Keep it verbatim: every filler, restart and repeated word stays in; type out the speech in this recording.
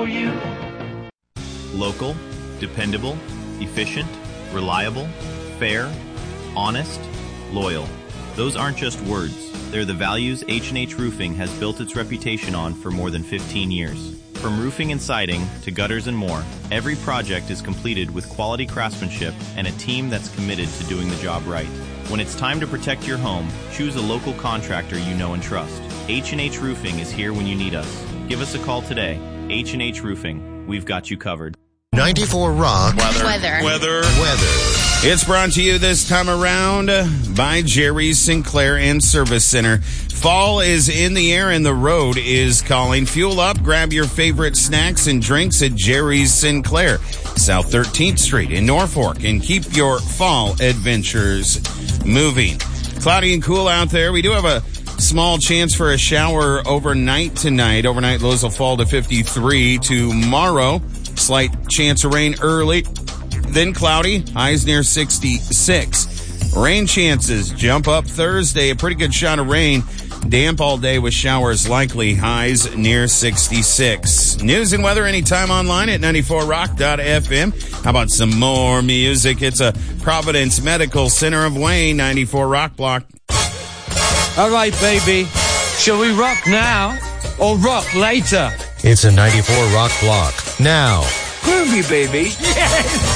for you. Local, dependable, efficient, reliable, fair, honest, loyal. Those aren't just words. They're the values H and H Roofing has built its reputation on for more than fifteen years. From roofing and siding to gutters and more, every project is completed with quality craftsmanship and a team that's committed to doing the job right. When it's time to protect your home, choose a local contractor you know and trust. H and H Roofing is here when you need us. Give us a call today. H and H Roofing. We've got you covered. ninety-four Rock. Weather. Weather. Weather. Weather. It's brought to you this time around by Jerry's Sinclair and Service Center. Fall is in the air and the road is calling. Fuel up, grab your favorite snacks and drinks at Jerry's Sinclair, South thirteenth Street in Norfolk, and keep your fall adventures moving. Cloudy and cool out there. We do have a small chance for a shower overnight tonight. Overnight lows will fall to fifty-three. Tomorrow, slight chance of rain early, then cloudy, highs near sixty-six. Rain chances jump up Thursday, a pretty good shot of rain. Damp all day with showers likely, highs near sixty-six. News and weather anytime online at ninety-four rock dot f m. How about some more music? It's a Providence Medical Center of Wayne, ninety-four Rock Block. All right, baby. Shall we rock now or rock later? It's a ninety-four Rock Block. Now. Groovy, baby. Yes!